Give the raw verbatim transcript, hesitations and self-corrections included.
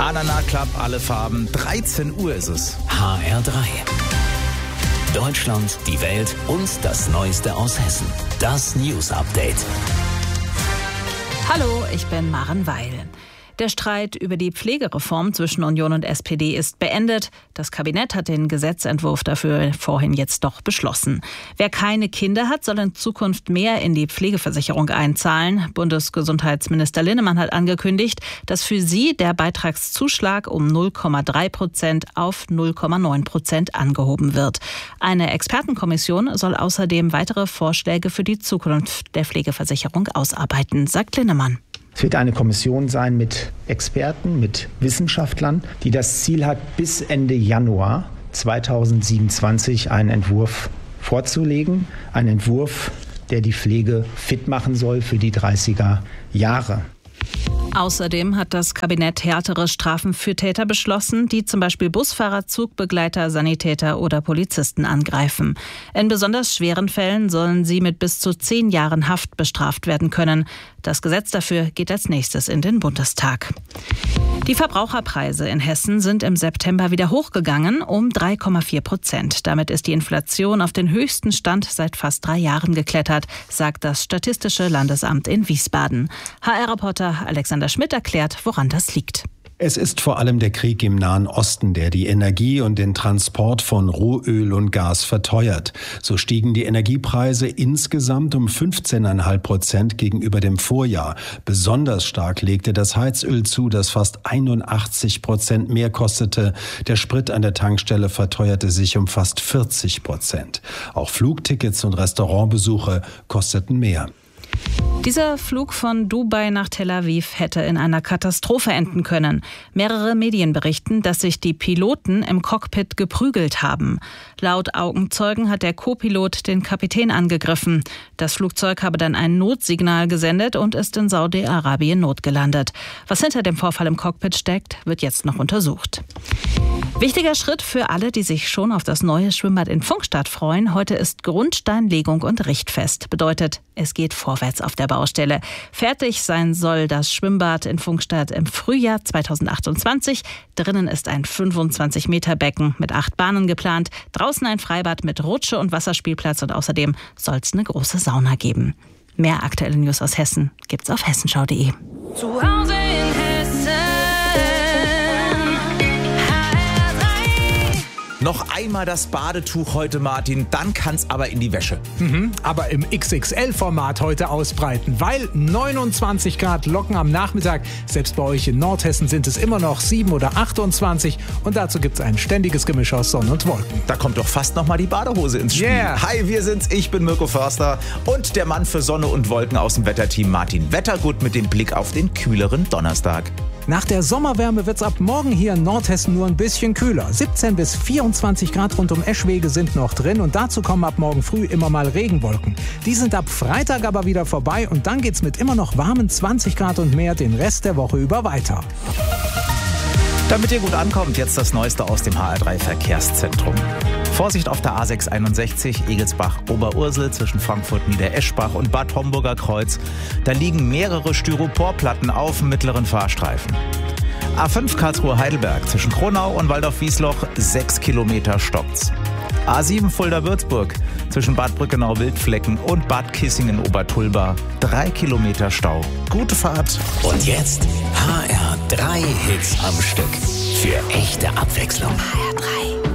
Anana Club, alle Farben. dreizehn Uhr ist es. H R drei. Deutschland, die Welt und das Neueste aus Hessen. Das News Update. Hallo, ich bin Maren Weil. Der Streit über die Pflegereform zwischen Union und S P D ist beendet. Das Kabinett hat den Gesetzentwurf dafür vorhin jetzt doch beschlossen. Wer keine Kinder hat, soll in Zukunft mehr in die Pflegeversicherung einzahlen. Bundesgesundheitsminister Linnemann hat angekündigt, dass für sie der Beitragszuschlag um null Komma drei Prozent auf null Komma neun Prozent angehoben wird. Eine Expertenkommission soll außerdem weitere Vorschläge für die Zukunft der Pflegeversicherung ausarbeiten, sagt Linnemann. Es wird eine Kommission sein mit Experten, mit Wissenschaftlern, die das Ziel hat, bis Ende Januar zweitausendsiebenundzwanzig einen Entwurf vorzulegen. Ein Entwurf, der die Pflege fit machen soll für die dreißiger Jahre. Außerdem hat das Kabinett härtere Strafen für Täter beschlossen, die zum Beispiel Busfahrer, Zugbegleiter, Sanitäter oder Polizisten angreifen. In besonders schweren Fällen sollen sie mit bis zu zehn Jahren Haft bestraft werden können. Das Gesetz dafür geht als nächstes in den Bundestag. Die Verbraucherpreise in Hessen sind im September wieder hochgegangen um drei Komma vier Prozent. Damit ist die Inflation auf den höchsten Stand seit fast drei Jahren geklettert, sagt das Statistische Landesamt in Wiesbaden. H R-Reporter Alexander Schmidt erklärt, woran das liegt. Es ist vor allem der Krieg im Nahen Osten, der die Energie und den Transport von Rohöl und Gas verteuert. So stiegen die Energiepreise insgesamt um fünfzehn Komma fünf Prozent gegenüber dem Vorjahr. Besonders stark legte das Heizöl zu, das fast einundachtzig Prozent mehr kostete. Der Sprit an der Tankstelle verteuerte sich um fast vierzig Prozent. Auch Flugtickets und Restaurantbesuche kosteten mehr. Dieser Flug von Dubai nach Tel Aviv hätte in einer Katastrophe enden können. Mehrere Medien berichten, dass sich die Piloten im Cockpit geprügelt haben. Laut Augenzeugen hat der Co-Pilot den Kapitän angegriffen. Das Flugzeug habe dann ein Notsignal gesendet und ist in Saudi-Arabien notgelandet. Was hinter dem Vorfall im Cockpit steckt, wird jetzt noch untersucht. Wichtiger Schritt für alle, die sich schon auf das neue Schwimmbad in Pfungstadt freuen. Heute ist Grundsteinlegung und Richtfest. Bedeutet, es geht vorwärts auf der Baustelle. Fertig sein soll das Schwimmbad in Pfungstadt im Frühjahr zweitausendachtundzwanzig. Drinnen ist ein fünfundzwanzig Meter Becken mit acht Bahnen geplant. Draußen ein Freibad mit Rutsche und Wasserspielplatz und außerdem soll es eine große Sauna geben. Mehr aktuelle News aus Hessen gibt's auf hessenschau punkt de. Zu Hause in Hessen. Noch einmal das Badetuch heute, Martin, dann kann's aber in die Wäsche. Mhm, aber im X X L-Format heute ausbreiten, weil neunundzwanzig Grad Locken am Nachmittag. Selbst bei euch in Nordhessen sind es immer noch sieben oder achtundzwanzig und dazu gibt's ein ständiges Gemisch aus Sonne und Wolken. Da kommt doch fast noch mal die Badehose ins Spiel. Yeah. Hi, wir sind's, ich bin Mirko Förster und der Mann für Sonne und Wolken aus dem Wetterteam Martin Wettergut mit dem Blick auf den kühleren Donnerstag. Nach der Sommerwärme wird's ab morgen hier in Nordhessen nur ein bisschen kühler. siebzehn bis vierundzwanzig Grad rund um Eschwege sind noch drin und dazu kommen ab morgen früh immer mal Regenwolken. Die sind ab Freitag aber wieder vorbei und dann geht's mit immer noch warmen zwanzig Grad und mehr den Rest der Woche über weiter. Damit ihr gut ankommt, jetzt das Neueste aus dem H R drei Verkehrszentrum. Vorsicht auf der A sechshunderteinundsechzig, Egelsbach-Oberursel zwischen Frankfurt-Niedereschbach und Bad Homburger Kreuz. Da liegen mehrere Styroporplatten auf dem mittleren Fahrstreifen. A fünf Karlsruhe-Heidelberg zwischen Kronau und Waldorf-Wiesloch, sechs Kilometer stockt's. A sieben Fulda-Würzburg zwischen Bad Brückenau-Wildflecken und Bad Kissingen-Obertulba, drei Kilometer Stau. Gute Fahrt. Und jetzt H R drei Hits am Stück. Für echte Abwechslung. H R drei.